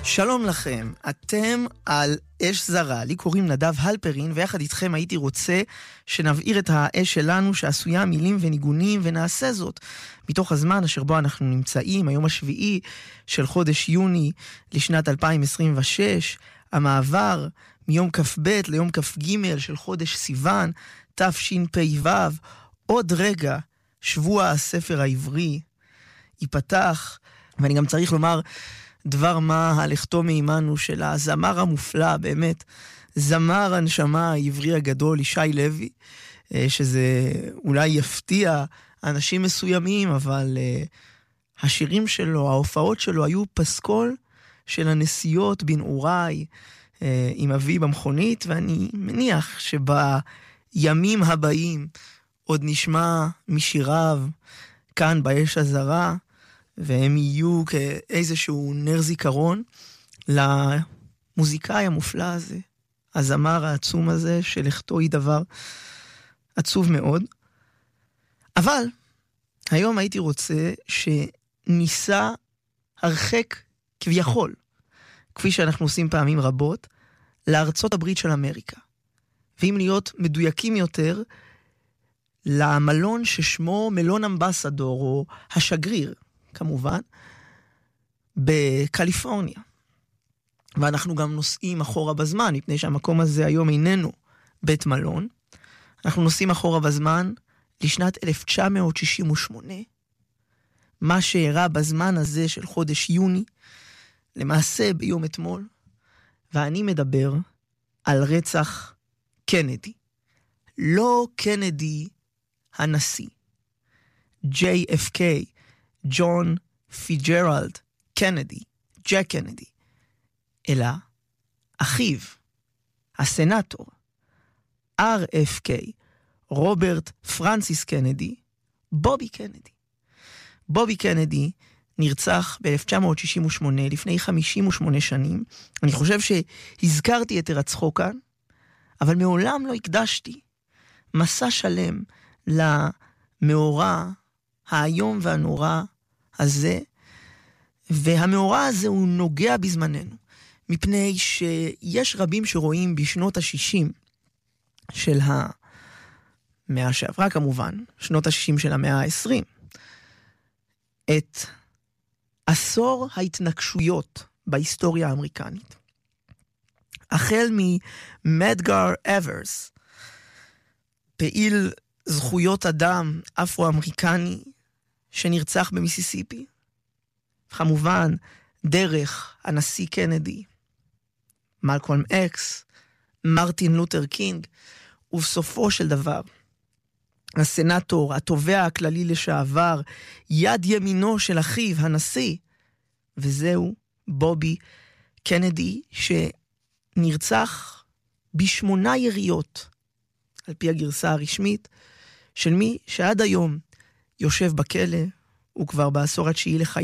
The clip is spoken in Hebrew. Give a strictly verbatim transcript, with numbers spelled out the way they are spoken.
שלום לכם, אתם על אש זרה, לי קוראים נדב הלפרין, ויחד איתכם הייתי רוצה שנבעיר את האש שלנו שעשויה מילים וניגונים, ונעשה זאת מתוך הזמן אשר בו אנחנו נמצאים, היום השביעי של חודש יוני לשנת אלפיים עשרים ושש, המעבר מיום כ"ב ליום כ"ג של חודש סיוון, תשפ"ו, עוד רגע שבוע הספר העברי ייפתח, ואני גם צריך לומר דבר מה הלכתו מעימנו של הזמר המופלא, באמת, זמר הנשמה העברי הגדול, ישי לוי, שזה אולי יפתיע אנשים מסוימים, אבל השירים שלו, ההופעות שלו, היו פסקול של הנסיעות בנעוריי עם אבי במכונית, ואני מניח שבימים הבאים עוד נשמע משיריו כאן באש הזרה, והם יהיו כאיזשהו נר זיכרון למוזיקאי המופלא הזה, הזמר העצום הזה, שלכתו היא דבר עצוב מאוד. אבל היום הייתי רוצה שניסה הרחק כביכול, כפי שאנחנו עושים פעמים רבות, לארצות הברית של אמריקה. ואם להיות מדויקים יותר, למלון ששמו מלון אמבסדור, או השגריר, כמובן, בקליפורניה. ואנחנו גם נוסעים אחורה בזמן, מפני שהמקום הזה היום איננו בית מלון. אנחנו נוסעים אחורה בזמן לשנת אלף תשע מאות שישים ושמונה, מה שאירע בזמן הזה של חודש יוני, למעשה ביום אתמול, ואני מדבר על רצח קנדי. לא קנדי הנשיא, ג'יי אף קיי, ג'ון פיג'רלד קנדי, ג'ק קנדי, אלא אחיו, הסנאטור, אר אף קיי, רוברט פרנסיס קנדי, בובי קנדי. בובי קנדי נרצח ב-אלף תשע מאות שישים ושמונה, לפני חמישים ושמונה שנים. אני חושב שהזכרתי את הרצחו כאן, אבל מעולם לא הקדשתי מסע שלם למאורע היום והנורא הזה, והמאורע הזה הוא נוגע בזמננו, מפני שיש רבים שרואים בשנות ה-שישים של המאה שעברה, כמובן, שנות ה-שישים של המאה ה-עשרים, את עשור ההתנגשויות בהיסטוריה האמריקנית. החל ממדגר אברס, פעיל זכויות אדם אפרו-אמריקני שנרצח במיסיסיפי, כמובן דרך הנשיא קנדי, מלקולם אקס, מרטין לותר קינג, ובסופו של דבר הסנאטור, התובע הכללי לשעבר, יד ימינו של אחיו הנשיא, וזהו בובי קנדי, שנרצח בשמונה יריות, על פי הגרסה הרשמית, של מי שעד היום יושב בכלא, הוא כבר בעשור התשיעי לחייו,